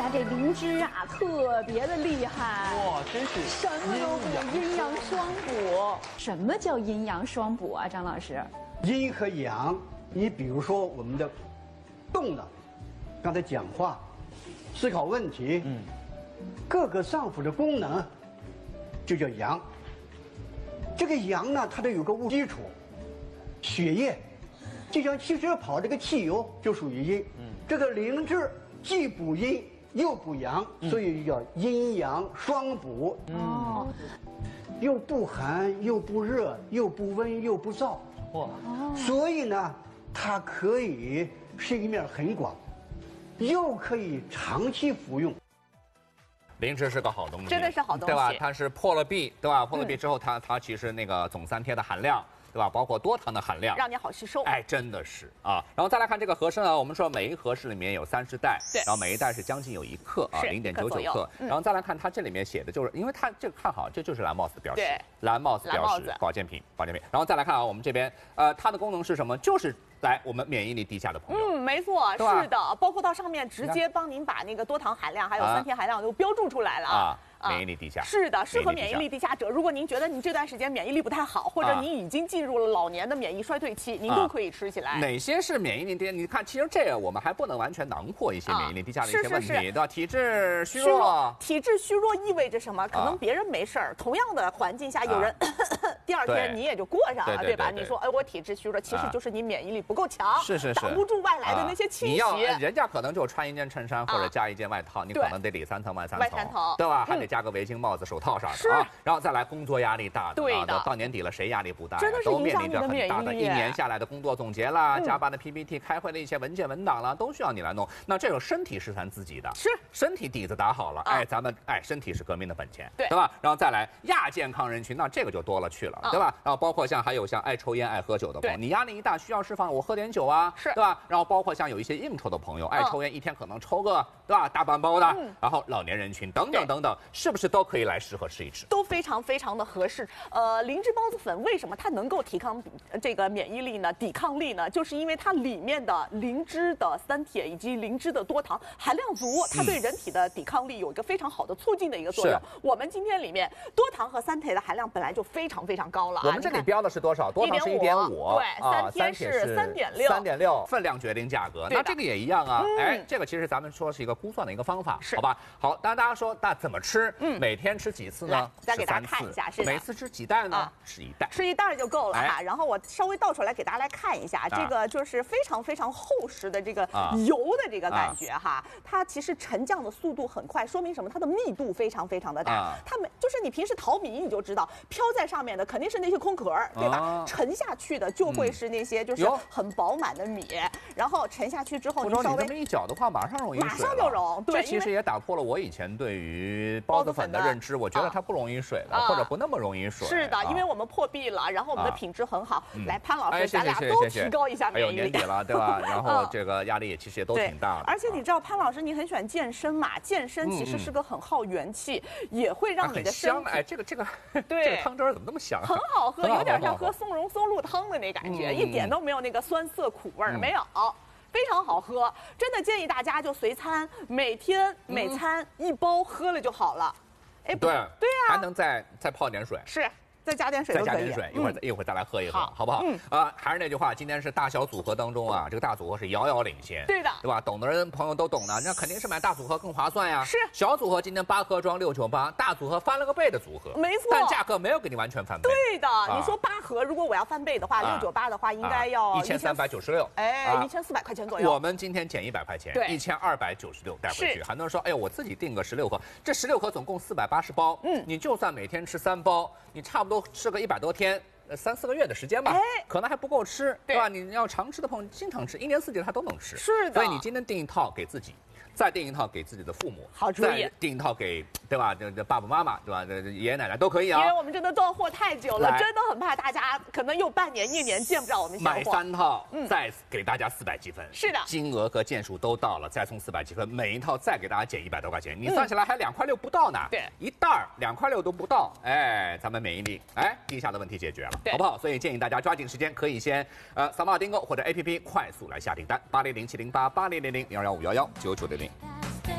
呀，这灵芝啊，特别的厉害。 哇，真是什么都补，阴阳双补。什么叫阴阳双补啊，张老师？ 阴和阳，你比如说我们的动的，刚才讲话、思考问题，各个脏腑的功能，就叫阳。这个阳呢，它得有个物基础，血液，就像汽车跑这个汽油就属于阴。这个灵芝既补阴又补阳，所以叫阴阳双补。 哦， 又不寒又不热，又不温又不燥。哇！所以呢，它可以是一面很广，又可以长期服用。 灵芝是个好东西， 真的是好东西， 对吧？它是破了壁，对吧？破了壁之后，它其实那个总三萜的含量，对吧？包括多糖的含量， 让你好吸收。 哎，真的是啊。然后再来看这个和参啊，我们说每一和氏里面有30袋， 对， 然后每一袋是将近有1克啊，0.99克。然后再来看它这里面写的就是，因为它这个看好，这就是蓝帽子标识， 对， 蓝帽子标识，保健品。然后再来看啊，我们这边它的功能是什么？就是来我们免疫力低下的朋友， 没错，是的，包括到上面直接帮您把那个多糖含量还有三萜含量都标注出来了啊。 免疫力低下是的，适合免疫力低下者。如果您觉得您这段时间免疫力不太好，或者您已经进入了老年的免疫衰退期，您都可以吃起来。 哪些是免疫力低？你看，其实这个我们还不能完全囊括一些免疫力低下的一些问题，对吧？体质虚弱， 体质虚弱意味着什么？可能别人没事儿，同样的环境下有人第二天你也就过上了，对吧？你说，哎，我体质虚弱，其实就是你免疫力不够强，挡不住外来的那些侵袭。 人家可能就穿一件衬衫或者加一件外套，你可能得里3层外3层，对吧？还得加个围巾、帽子、手套啥的啊。然后再来工作压力大的， 对的， 到年底了谁压力不大？ 真的是都面临着很大的 1 年下来的工作总结啦、加班的 PPT、开会的一些文件文档啦，都需要你来弄。那这种身体是咱自己的， 是身体底子打好了，哎，咱们身体是革命的本钱， 对吧？然后再来亚健康人群，那这个就多了去了，对吧？然后包括还有爱抽烟、爱喝酒的朋友，你压力一大需要释放，我喝点酒啊，对吧？然后包括有一些应酬的朋友，爱抽烟，一天可能抽个对吧大半包的，然后老年人群等等，是不是都可以来适合吃一吃？ 都非常非常的合适。灵芝孢子粉为什么它能够提高这个免疫力呢？抵抗力呢？就是因为它里面的灵芝的三萜以及灵芝的多糖含量足，它对人体的抵抗力有一个非常好的促进的一个作用。我们今天里面多糖和三萜的含量本来就非常非常高了。 我们这里标的是多少？多糖是1.5， 对，三萜是3.6， 分量决定价格。那这个也一样啊。哎，这个其实咱们说是一个估算的一个方法，好吧？好，当然大家说那怎么吃？每天吃几次呢？ 再给大家看一下，是的。 每次吃几袋呢？吃1袋， 吃1袋就够了哈。然后我稍微倒出来给大家来看一下，这个就是非常非常厚实的这个油的这个感觉哈。它其实沉降的速度很快，说明什么？它的密度非常非常的大。它就是你平时淘米你就知道，飘在上面的肯定是那些空壳，对吧？沉下去的就会是那些就是很饱满的米。然后沉下去之后， 你稍微这么一搅的话，马上溶， 马上就溶。对， 这其实也打破了我以前对于孢子粉的认知，我觉得它不溶于水的，或者不那么溶于水。 是的，因为我们破壁了，然后我们的品质很好。来，潘老师，咱俩都提高一下免疫力。 年底了，对吧？然后这个压力也其实也都挺大的。 而且你知道，潘老师，你很喜欢健身嘛？健身其实是个很耗元气，也会让你的身体。 哎，这个对汤汁怎么那么香？ 很好喝，有点像喝松茸松露汤的那感觉，一点都没有那个酸涩苦味儿，没有。非常好喝，真的建议大家就随餐，每天每餐1包喝了就好了。 哎，对啊，还能再泡点水， 是。再加点水都可以， 再加点水，一会儿再来喝一喝，好不好？还是那句话，今天是大小组合当中啊，这个大组合是遥遥领先， 对的， 对吧？懂的人朋友都懂的，那肯定是买大组合更划算呀。 是， 小组合今天8盒装698，大组合翻了个倍的组合， 没错， 但价格没有给你完全翻倍。 对的，你说8盒，如果我要翻倍的话，698的话应该要 1396， 哎，1400块钱左右。 我们今天减100块钱， 对 ，1296带回去。很多人说，哎呦，我自己订个16盒，这16盒总共480包，你就算每天吃3包，你差不多吃个100多天，3、4个月的时间吧，可能还不够吃，对吧？你要常吃的朋友，经常吃，1年4季它都能吃。 是的， 所以你今天订一套给自己，再订一套给自己的父母， 好主意。 再订一套给对吧？这爸爸妈妈对吧？这爷爷奶奶都可以啊。 因为我们真的断货太久了，真的很怕大家可能又半年1年见不着我们现货。 买3套，再给大家400积分。 是的， 金额和件数都到了，再送400积分，每一套再给大家减100多块钱，你算起来还2块6不到呢。 对 ，1袋2块6都不到，哎，咱们免疫力低下的问题解决了，好不好？所以建议大家抓紧时间，可以先扫码订购或者 APP 快速来下订单，80070880000115119900。